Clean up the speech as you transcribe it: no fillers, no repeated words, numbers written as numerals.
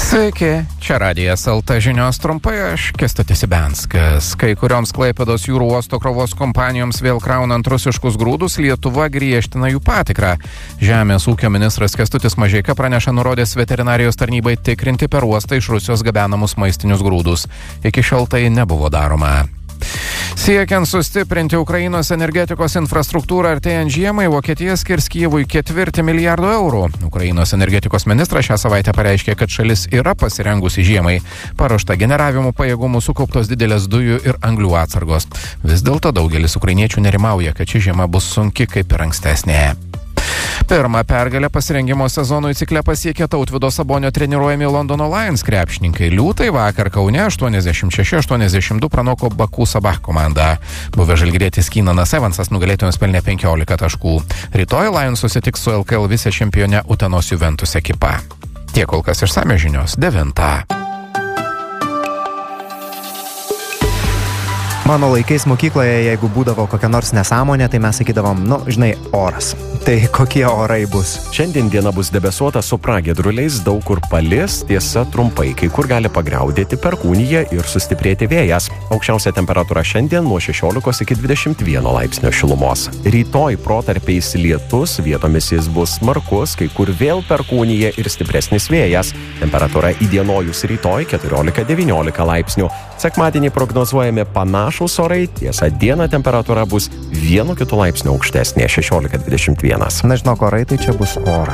Sveiki, čia Radijas LT žinios trumpai, aš Kęstutis Ibenskas. Kai kurioms Klaipėdos jūrų uosto krovos kompanijoms vėl kraunant rusiškus grūdus, Lietuva griežtina jų patikrą. Žemės ūkio ministras Kęstutis Mažeika praneša nurodęs veterinarijos tarnybai tikrinti per uostą iš Rusijos gabenamus maistinius grūdus. Iki šiol tai nebuvo daroma. Siekiant sustiprinti Ukrainos energetikos infrastruktūrą artėjant žiemai, Vokietija skirs Kijevui 4 milijardo eurų. Ukrainos energetikos ministras šią savaitę pareiškė, kad šalis yra pasirengusi žiemai. Paruošta generavimo pajėgumų, sukauptos didelės dujų ir anglių atsargos. Vis dėlto daugelis ukrainiečių nerimauja, kad ši žiema bus sunki kaip ir ankstesnė. Pirmą pergalę pasirengimo sezonui cikle pasiekė Tautvydo Sabonio treniruojami Londono Lions krepšininkai. Liūtai vakar Kaune 86-82 pranoko Baku Sabah komandą. Buvęs žalgirietis Kynanas Evansas nugalėtojams pelnė 15 taškų. Rytoj Lions susitiks su LKL vicečempione Utenos Juventus ekipa. Tiek kol kas išsamios žinios 9. Mano laikais mokykloje, jeigu būdavo kokia nors nesąmonė, tai mes sakydavom, oras. Tai kokie orai bus? Šiandien diena bus debesuota su pragiedruliais, daug kur palis, tiesa trumpai, kai kur gali pagriaudėti perkūnija ir sustiprėti vėjas. Aukščiausia temperatūra šiandien nuo 16 iki 21 laipsnio šilumos. Rytoj protarpiais lietus, vietomis jis bus smarkus, kai kur vėl perkūnija ir stipresnis vėjas. Temperatūra įdienojus rytoj 14-19 laipsnių. Sekmadienį prognozuojami panašūs orai, tiesa dieną temperatūra bus 1-2 laipsnio aukštesnė 16-21. Nežinau, orai tai čia bus oras.